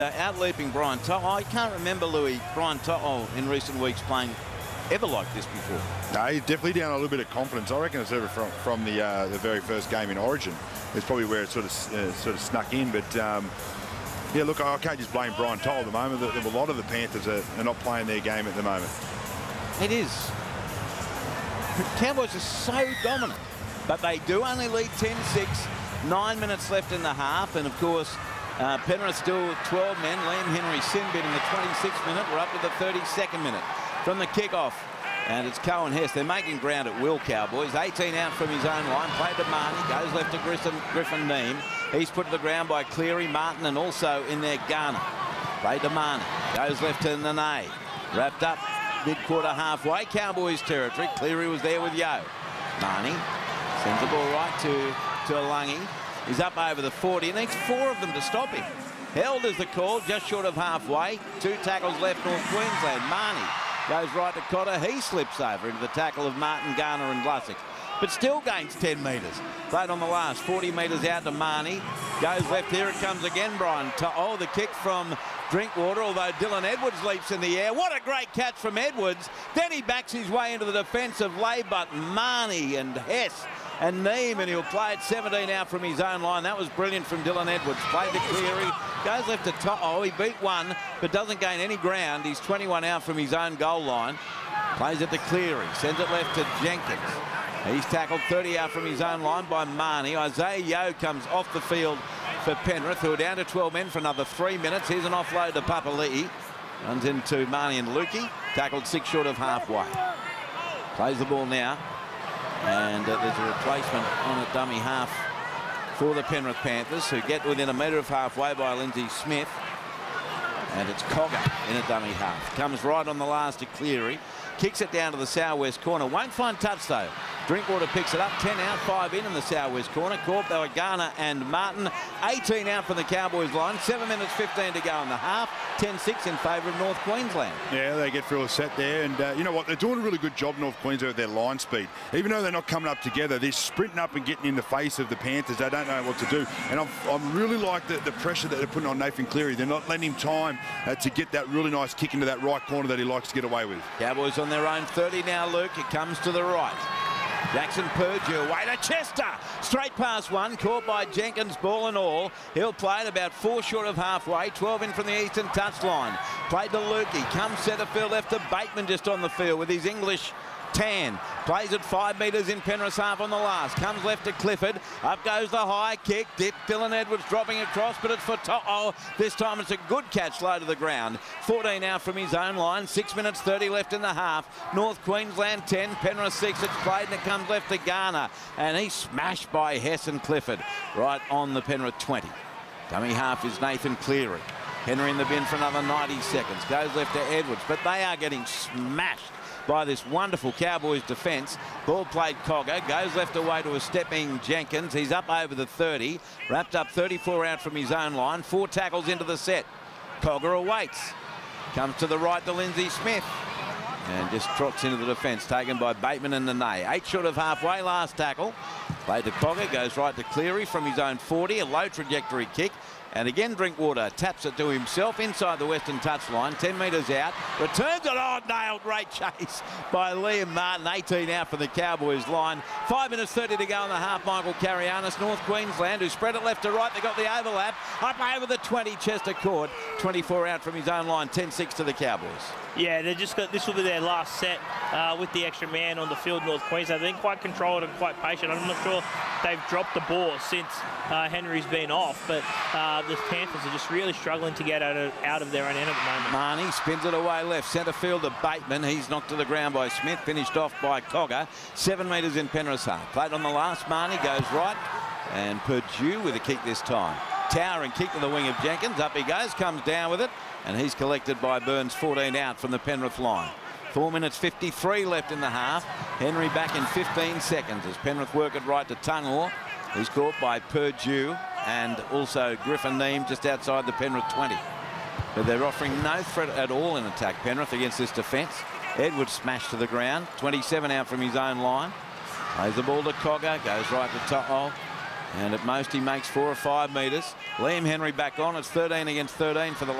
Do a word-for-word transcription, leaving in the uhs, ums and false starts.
Uh, out-leaping Brian To'o. I can't remember, Louis, Brian To'o in recent weeks playing ever like this before. No, he's definitely down a little bit of confidence. I reckon it's ever from, from the uh, the very first game in Origin. It's probably where it sort of uh, sort of snuck in. But um, yeah, look, I can't just blame Brian To'o at the moment. The, a lot of the Panthers are, are not playing their game at the moment. It is. The Cowboys are so dominant, but they do only lead ten six. Nine minutes left in the half, and of course, uh, Penrith still twelve men. Liam Henry sin bit in the twenty-sixth minute. We're up to the thirty-second minute from the kickoff. And it's Cohen Hess. They're making ground at will, Cowboys. eighteen out from his own line. Played to Marnie. Goes left to Griffin, Griffin Neame. He's put to the ground by Cleary, Martin, and also in there Garner. Played to Marnie. Goes left to Nene. Wrapped up mid-quarter halfway. Cowboys territory. Cleary was there with Yo. Marnie sends the ball right to, to Alungi. He's up over the forty. He needs four of them to stop him. Held is the call, just short of halfway. Two tackles left, North Queensland. Marnie goes right to Cotter. He slips over into the tackle of Martin, Garner and Lussick, but still gains ten metres. Played on the last, forty metres out to Marnie. Goes left, here it comes again, Brian. Oh, the kick from Drinkwater, although Dylan Edwards leaps in the air. What a great catch from Edwards. Then he backs his way into the defensive lay, but Marnie and Hess and Neame, and he'll play it seventeen out from his own line. That was brilliant from Dylan Edwards. Played to Cleary, goes left to To'o. He beat one, but doesn't gain any ground. He's twenty-one out from his own goal line. Plays it to Cleary, sends it left to Jenkins. He's tackled thirty out from his own line by Marnie. Isaiah Yo comes off the field for Penrith, who are down to twelve men for another three minutes. Here's an offload to Papali'i. Runs into Marnie and Lukey. Tackled six short of halfway. Plays the ball now. And uh, there's a replacement on a dummy half for the Penrith Panthers, who get within a metre of halfway by Lindsay Smith. And it's Cogger in a dummy half. Comes right on the last to Cleary. Kicks it down to the southwest corner. Won't find touch though. Drinkwater picks it up. ten out, five in in the southwest corner. Caught by Garner and Martin. eighteen out from the Cowboys line. seven minutes fifteen to go in the half. ten six in favour of North Queensland. Yeah, they get through a set there. And uh, you know what? They're doing a really good job, North Queensland, with their line speed. Even though they're not coming up together, they're sprinting up and getting in the face of the Panthers. They don't know what to do. And I'm, I'm really like the, the pressure that they're putting on Nathan Cleary. They're not letting him time uh, to get that really nice kick into that right corner that he likes to get away with. Cowboys on their own thirty now, Luke. It comes to the right. Jackson Purdue away to Chester. Straight past one, caught by Jenkins, ball and all. He'll play it about four short of halfway. twelve in from the eastern touchline. Played to Lukey. Comes centre field left to Bateman just on the field with his English tan. Plays it five metres in Penrith's half on the last. Comes left to Clifford. Up goes the high kick. Dip. Dylan Edwards dropping across, but it's for To'o. This time it's a good catch low to the ground. fourteen out from his own line. six minutes thirty left in the half. North Queensland ten, Penrith six. It's played and it comes left to Garner. And he's smashed by Hess and Clifford right on the Penrith twenty. Dummy half is Nathan Cleary. Henry in the bin for another ninety seconds. Goes left to Edwards, but they are getting smashed by this wonderful Cowboys defence. Ball played Cogger. Goes left away to a stepping Jenkins. He's up over the thirty. Wrapped up thirty-four out from his own line. Four tackles into the set. Cogger awaits. Comes to the right to Lindsay Smith. And just trots into the defence. Taken by Bateman and Nene. Eight short of halfway. Last tackle. Played to Cogger. Goes right to Cleary from his own forty. A low trajectory kick. And again, Drinkwater taps it to himself inside the western touchline, ten metres out. Returns it. Oh, nailed. Great chase by Liam Martin. eighteen out for the Cowboys line. five minutes thirty to go in the half. Michael Carianis, North Queensland, who spread it left to right. They got the overlap. Up over the twenty, Chester Court. twenty-four out from his own line. ten six to the Cowboys. Yeah, they just got, this will be their last set uh, with the extra man on the field, North Queensland. They've been quite controlled and quite patient. I'm not sure they've dropped the ball since uh, Henry's been off, but uh, the Panthers are just really struggling to get out of, out of their own end at the moment. Marnie spins it away left, centre field to Bateman. He's knocked to the ground by Smith, finished off by Cogger. Seven metres in Penrith's half. Played on the last, Marnie goes right, and Purdue with a kick this time. Towering kick to the wing of Jenkins. Up he goes, comes down with it, and he's collected by Burns. fourteen out from the Penrith line. Four minutes fifty-three left in the half. Henry back in fifteen seconds as Penrith work it right to Tungor. He's caught by Purdue and also Griffin Neame just outside the Penrith twenty. But they're offering no threat at all in attack, Penrith, against this defence. Edwards smashed to the ground. twenty-seven out from his own line. Plays the ball to Cogger. Goes right to To'o. And at most he makes four or five metres. Liam Henry back on. It's thirteen against thirteen for the